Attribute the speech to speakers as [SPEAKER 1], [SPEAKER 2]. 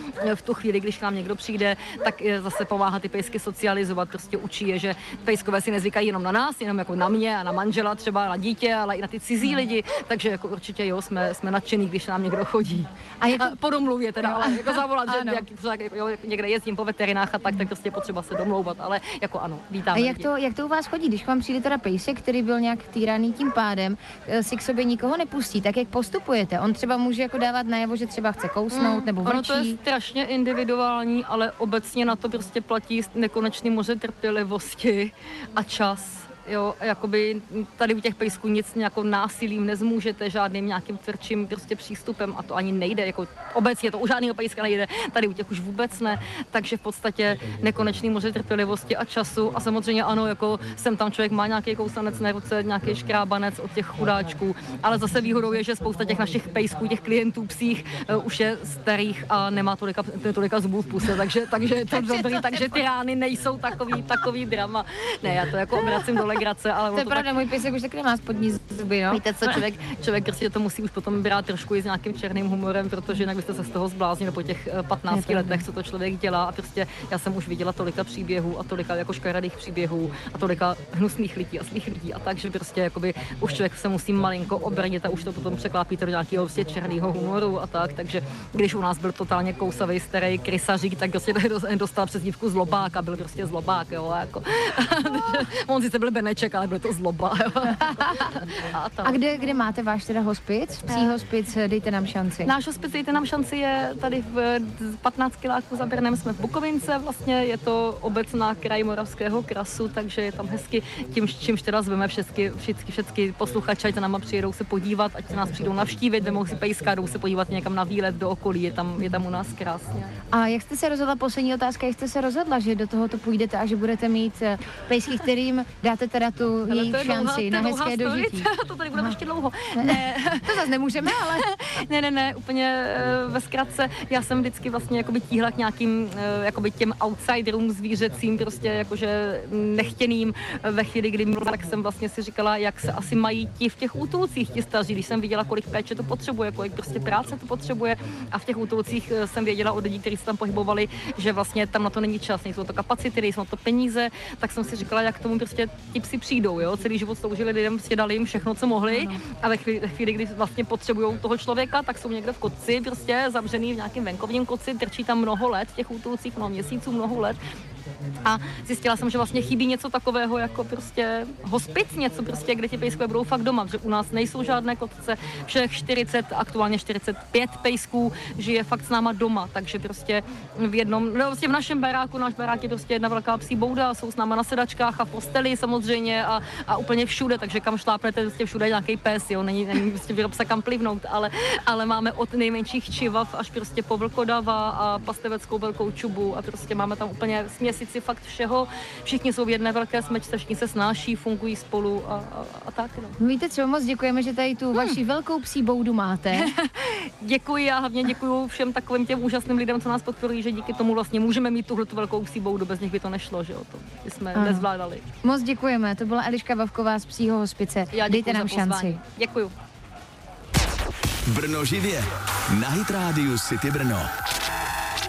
[SPEAKER 1] v tu chvíli, když k nám někdo přijde, tak zase pomáhá ty pejsky socializovat, prostě učí je, že pejskové si nezvykají jenom na nás, jenom jako na mě a na manžela třeba, na dítě, ale i na ty cizí lidi, takže jako určitě jo, jsme nadšený, když nám někdo chodí. A po domluvě teda, ale jako zavolat, že někde jezdím po veterinách a tak prostě potřeba se domlouvat, ale jako ano, vítáme.
[SPEAKER 2] A jak to u vás chodí, když vám přijde teda pejsek, který byl nějak týraný tím pádem, si k sobě nikoho nepustí, tak jak postupujete? On třeba může jako dávat najevo, že třeba chce kousnout nebo vrčí.
[SPEAKER 1] Ono to je strašně individuální, ale obecně na to prostě platí nekonečný moře trpělivosti a čas. Jo, jakoby tady u těch pejsků nic jako násilím nezmůžete, žádným nějakým tvrdším prostě přístupem a to ani nejde, jako obecně to u žádného pejska nejde, tady u těch už vůbec ne, takže v podstatě nekonečný moře trpělivosti a času a samozřejmě ano, jako sem tam člověk má nějaký kousanec na ruce, nějaký škrábanec od těch chudáčků, ale zase výhodou je, že spousta těch našich pejsků, těch klientů psích už je starých a nemá tolika zubů v puse, takže ty rány nejsou takový drama. Ne, já to jako obracím do legrace, ale
[SPEAKER 2] to je pravda, můj pejsek už taky nemá spodní zuby, no.
[SPEAKER 1] Víte co, člověk prostě to musí už potom brát trošku i s nějakým černým humorem, protože jinak byste se z toho zbláznili po těch 15 letech, co to člověk dělá a prostě já jsem už viděla tolika příběhů a tolika jako škaredých příběhů a tolika hnusných lidí a zlých lidí a takže prostě jakoby už člověk se musí malinko obrnit a už to potom překlápíte do nějakého prostě černého humoru a tak, takže když u nás byl totálně kousavý starý krysařík, tak prostě dostal přezdívku zlobák a byl prostě zlobák, jo, jako. On sice byl Beneček, ale byl to zloba.
[SPEAKER 2] A kde máte váš teda hospic? Psí hospic, dejte nám šanci. Náš
[SPEAKER 1] hospic, dejte nám šanci, je tady v 15 kiláků za Brnem, jsme v Bukovince, vlastně je to obecná kraj Moravského krasu, takže je tam hezky, čímž teda zveme všechny posluchače, ať se nám přijedou se podívat, ať se nás přijdou navštívit, vemou si pejska, jdou se podívat někam na výlet do okolí, je tam u nás krásně.
[SPEAKER 2] A jak jste se rozhodla, poslední otázka, jak jste se rozhodla, že do tohoto půjdete a že budete mít pejsky, kterým dáte teda tu jejich šanci na hezké dožití?
[SPEAKER 1] To tady budeme ještě dlouho.
[SPEAKER 2] Ne, to zase nemůžeme, ale...
[SPEAKER 1] Ne, úplně ve zkratce. Já jsem vždycky vlastně jakoby tíhla k nějakým jakoby těm outsiderům zvířecím, prostě jakože nechtěným ve chvíli, kdy tak jsem vlastně si říkala, jak se asi mají ti v těch útulcích, ti staří, když jsem viděla, kolik péče to potřebuje, kolik prostě práce to potřebuje a v těch útulcích jsem věděla od lidí, kteří se tam pohybovali, že vlastně tam na to není čas, nejsou to kapacity, nejsou na to peníze, tak jsem si říkala, jak k tomu prostě ti psi přijdou, jo, celý život sloužili lidem, prostě dali jim všechno, co mohli a ve chvíli, kdy vlastně potřebují toho člověka, tak jsou někde v kotci, prostě zavřený v nějakém venkovním kotci, trčí tam mnoho let, v těch útulcích, mnoho měsíců, mnoho let. A zjistila jsem, že vlastně chybí něco takového jako prostě hospic, něco prostě, kde ti pejskové budou fakt doma, že u nás nejsou žádné kotce, všech 40, aktuálně 45 pejsků žije fakt s náma doma, takže prostě v našem baráku, náš barák je prostě jedna velká psí bouda, jsou s náma na sedačkách a v posteli samozřejmě a úplně všude, takže kam šlápnete, prostě všude je nějaký pes, jo, není prostě výrobce kam plivnout, ale máme od nejmenších čivav až prostě po vlkodava a pasteveckou velkou čubu a prostě máme tam úplně směsici fakt všeho, všichni jsou v jedné velké smečce, všichni se snáší, fungují spolu a tak. No.
[SPEAKER 2] Víte co, moc děkujeme, že tady tu vaši velkou psí boudu máte.
[SPEAKER 1] Děkuji a hlavně děkuji všem takovým těm úžasným lidem, co nás podporují, že díky tomu vlastně můžeme mít tuhletu velkou psí boudu, bez nich by to nešlo, že jo, to jsme nezvládali.
[SPEAKER 2] Moc děkujeme, to byla Eliška Vavková z Psího hospice. Dejte nám šanci.
[SPEAKER 1] Děkuju.
[SPEAKER 3] Brno živě na Hit Radio City Brno.